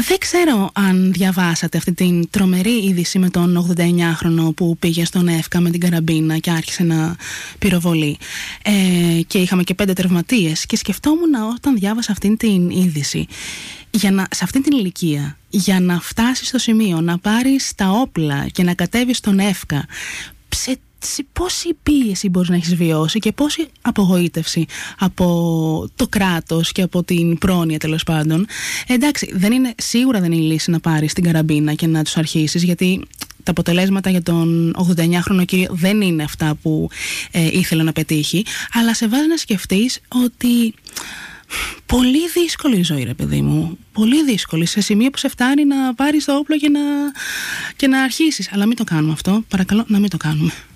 Δεν ξέρω αν διαβάσατε αυτή την τρομερή είδηση με τον 89χρονο που πήγε στον ΕΦΚΑ με την καραμπίνα και άρχισε να πυροβολεί. Και είχαμε και 5 τραυματίες. Και σκεφτόμουν όταν διάβασα αυτή την είδηση, σε αυτή την ηλικία, για να φτάσεις στο σημείο να πάρεις τα όπλα και να κατέβεις στον ΕΦΚΑ, πόση πίεση μπορείς να έχεις βιώσει και πόση απογοήτευση από το κράτος και από την πρόνοια, τέλος πάντων. Εντάξει, σίγουρα δεν είναι η λύση να πάρεις την καραμπίνα και να τους αρχίσεις, γιατί τα αποτελέσματα για τον 89χρονο κύριο δεν είναι αυτά που ήθελε να πετύχει, αλλά σε βάζει να σκεφτείς ότι πολύ δύσκολη η ζωή, ρε παιδί μου. Πολύ δύσκολη, σε σημείο που σε φτάνει να πάρεις το όπλο και να αρχίσεις. Αλλά μην το κάνουμε αυτό, παρακαλώ, να μην το κάνουμε.